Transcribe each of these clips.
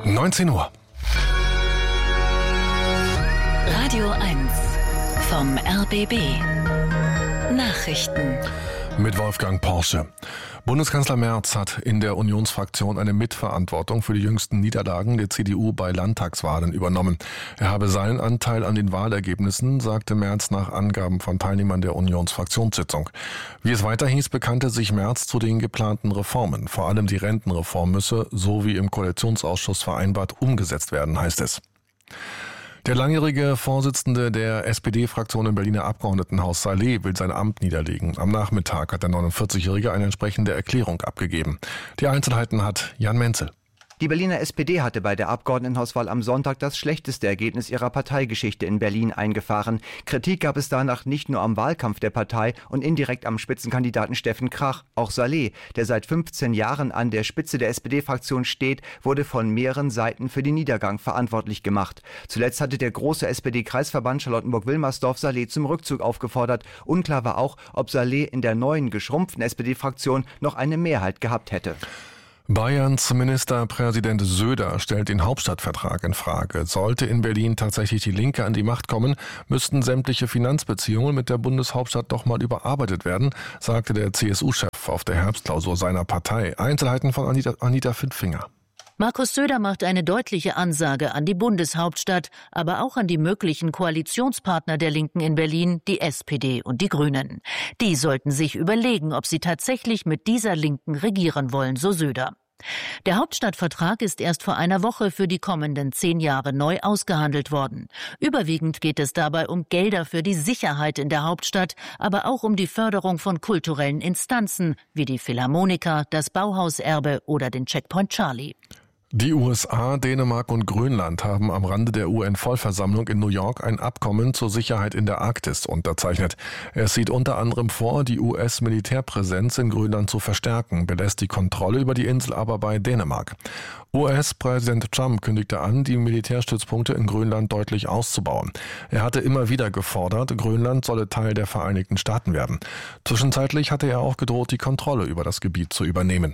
19 Uhr. Radio 1 vom RBB. Nachrichten. Mit Wolfgang Porsche. Bundeskanzler Merz hat in der Unionsfraktion eine Mitverantwortung für die jüngsten Niederlagen der CDU bei Landtagswahlen übernommen. Er habe seinen Anteil an den Wahlergebnissen, sagte Merz nach Angaben von Teilnehmern der Unionsfraktionssitzung. Wie es weiter hieß, bekannte sich Merz zu den geplanten Reformen. Vor allem die Rentenreform müsse, so wie im Koalitionsausschuss vereinbart, umgesetzt werden, heißt es. Der langjährige Vorsitzende der SPD-Fraktion im Berliner Abgeordnetenhaus, Saleh, will sein Amt niederlegen. Am Nachmittag hat der 49-Jährige eine entsprechende Erklärung abgegeben. Die Einzelheiten hat Jan Menzel. Die Berliner SPD hatte bei der Abgeordnetenhauswahl am Sonntag das schlechteste Ergebnis ihrer Parteigeschichte in Berlin eingefahren. Kritik gab es danach nicht nur am Wahlkampf der Partei und indirekt am Spitzenkandidaten Steffen Krach. Auch Saleh, der seit 15 Jahren an der Spitze der SPD-Fraktion steht, wurde von mehreren Seiten für den Niedergang verantwortlich gemacht. Zuletzt hatte der große SPD-Kreisverband Charlottenburg-Wilmersdorf Saleh zum Rückzug aufgefordert. Unklar war auch, ob Saleh in der neuen geschrumpften SPD-Fraktion noch eine Mehrheit gehabt hätte. Bayerns Ministerpräsident Söder stellt den Hauptstadtvertrag in Frage. Sollte in Berlin tatsächlich die Linke an die Macht kommen, müssten sämtliche Finanzbeziehungen mit der Bundeshauptstadt doch mal überarbeitet werden, sagte der CSU-Chef auf der Herbstklausur seiner Partei. Einzelheiten von Anita Findfinger. Markus Söder macht eine deutliche Ansage an die Bundeshauptstadt, aber auch an die möglichen Koalitionspartner der Linken in Berlin, die SPD und die Grünen. Die sollten sich überlegen, ob sie tatsächlich mit dieser Linken regieren wollen, so Söder. Der Hauptstadtvertrag ist erst vor einer Woche für die kommenden 10 Jahre neu ausgehandelt worden. Überwiegend geht es dabei um Gelder für die Sicherheit in der Hauptstadt, aber auch um die Förderung von kulturellen Instanzen wie die Philharmoniker, das Bauhauserbe oder den Checkpoint Charlie. Die USA, Dänemark und Grönland haben am Rande der UN-Vollversammlung in New York ein Abkommen zur Sicherheit in der Arktis unterzeichnet. Es sieht unter anderem vor, die US-Militärpräsenz in Grönland zu verstärken, belässt die Kontrolle über die Insel aber bei Dänemark. US-Präsident Trump kündigte an, die Militärstützpunkte in Grönland deutlich auszubauen. Er hatte immer wieder gefordert, Grönland solle Teil der Vereinigten Staaten werden. Zwischenzeitlich hatte er auch gedroht, die Kontrolle über das Gebiet zu übernehmen.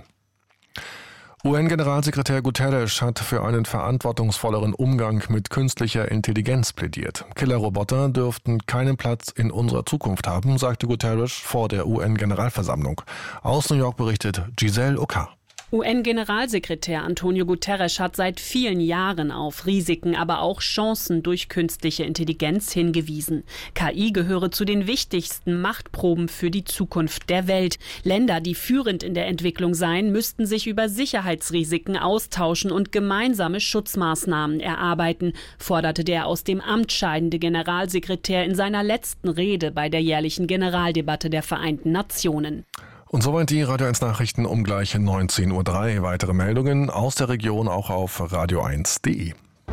UN-Generalsekretär Guterres hat für einen verantwortungsvolleren Umgang mit künstlicher Intelligenz plädiert. Killerroboter dürften keinen Platz in unserer Zukunft haben, sagte Guterres vor der UN-Generalversammlung. Aus New York berichtet Giselle Oka. UN-Generalsekretär Antonio Guterres hat seit vielen Jahren auf Risiken, aber auch Chancen durch künstliche Intelligenz hingewiesen. KI gehöre zu den wichtigsten Machtproben für die Zukunft der Welt. Länder, die führend in der Entwicklung seien, müssten sich über Sicherheitsrisiken austauschen und gemeinsame Schutzmaßnahmen erarbeiten, forderte der aus dem Amt scheidende Generalsekretär in seiner letzten Rede bei der jährlichen Generaldebatte der Vereinten Nationen. Und soweit die Radio 1 Nachrichten um gleich 19.03 Uhr. Weitere Meldungen aus der Region auch auf radio1.de.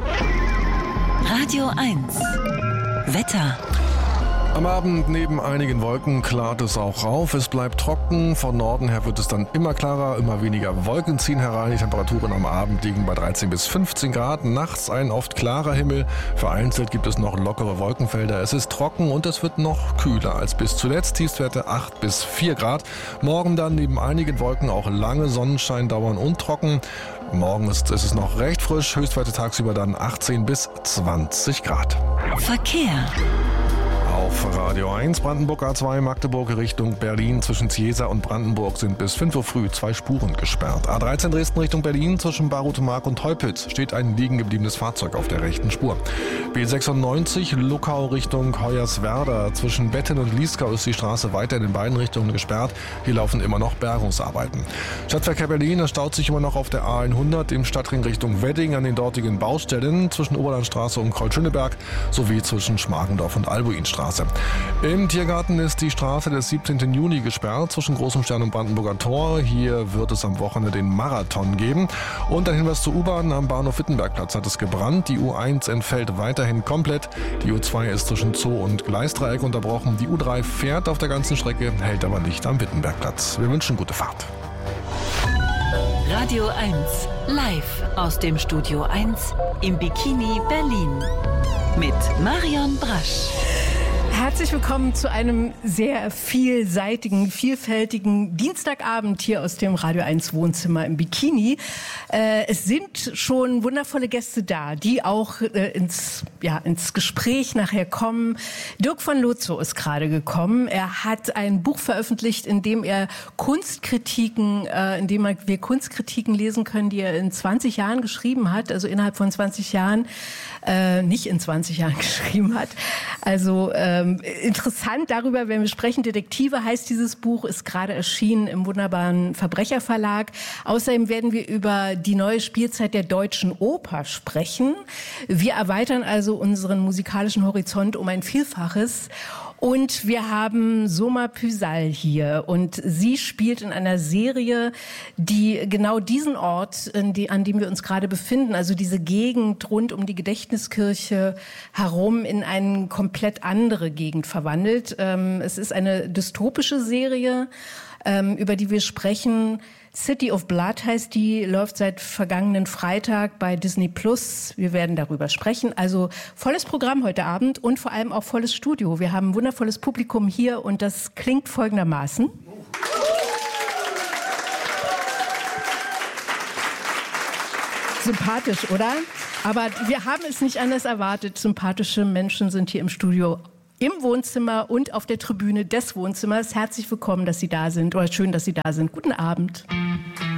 Radio 1 Wetter. Am Abend neben einigen Wolken klart es auch auf. Es bleibt trocken. Von Norden her wird es dann immer klarer, immer weniger Wolken ziehen herein. Die Temperaturen am Abend liegen bei 13 bis 15 Grad. Nachts ein oft klarer Himmel. Vereinzelt gibt es noch lockere Wolkenfelder. Es ist trocken und es wird noch kühler als bis zuletzt. Tiefstwerte 8 bis 4 Grad. Morgen dann neben einigen Wolken auch lange Sonnenschein dauern und trocken. Morgen ist es noch recht frisch. Höchstwerte tagsüber dann 18 bis 20 Grad. Verkehr. Auf Radio 1 Brandenburg A2 Magdeburg Richtung Berlin zwischen Ziesa und Brandenburg sind bis 5 Uhr früh 2 Spuren gesperrt. A13 Dresden Richtung Berlin zwischen Barutemark und Teupitz steht ein liegen gebliebenes Fahrzeug auf der rechten Spur. B96 Luckau Richtung Hoyerswerda zwischen Betten und Lieskau ist die Straße weiter in beiden Richtungen gesperrt. Hier laufen immer noch Bergungsarbeiten. Stadtverkehr Berlin, es staut sich immer noch auf der A100 im Stadtring Richtung Wedding an den dortigen Baustellen zwischen Oberlandstraße und Kreuzschöneberg sowie zwischen Schmargendorf und Albuinstraße. Im Tiergarten ist die Straße des 17. Juni gesperrt zwischen Großem Stern und Brandenburger Tor. Hier wird es am Wochenende den Marathon geben. Und ein Hinweis zur U-Bahn: am Bahnhof Wittenbergplatz hat es gebrannt. Die U1 entfällt weiterhin komplett. Die U2 ist zwischen Zoo und Gleisdreieck unterbrochen. Die U3 fährt auf der ganzen Strecke, hält aber nicht am Wittenbergplatz. Wir wünschen gute Fahrt. Radio 1 live aus dem Studio 1 im Bikini Berlin mit Marion Brasch. Herzlich willkommen zu einem sehr vielseitigen, vielfältigen Dienstagabend hier aus dem Radio 1 Wohnzimmer im Bikini. Es sind schon wundervolle Gäste da, die auch ins Gespräch nachher kommen. Dirk von Lozo ist gerade gekommen. Er hat ein Buch veröffentlicht, in dem wir Kunstkritiken lesen können, die er in 20 Jahren geschrieben hat, also innerhalb von 20 Jahren, nicht in 20 Jahren geschrieben hat. Also interessant darüber, wenn wir sprechen. Detektive heißt dieses Buch, ist gerade erschienen im wunderbaren Verbrecherverlag. Außerdem werden wir über die neue Spielzeit der Deutschen Oper sprechen. Wir erweitern also unseren musikalischen Horizont um ein Vielfaches. Und wir haben Soma Püsal hier und sie spielt in einer Serie, die genau diesen Ort, an dem wir uns gerade befinden, also diese Gegend rund um die Gedächtniskirche herum, in eine komplett andere Gegend verwandelt. Es ist eine dystopische Serie, über die wir sprechen. City of Blood heißt die, läuft seit vergangenen Freitag bei Disney+. Wir werden darüber sprechen. Also volles Programm heute Abend und vor allem auch volles Studio. Wir haben ein wundervolles Publikum hier und das klingt folgendermaßen. Sympathisch, oder? Aber wir haben es nicht anders erwartet. Sympathische Menschen sind hier im Studio, im Wohnzimmer und auf der Tribüne des Wohnzimmers. Herzlich willkommen, dass Sie da sind, oder schön, dass Sie da sind. Guten Abend.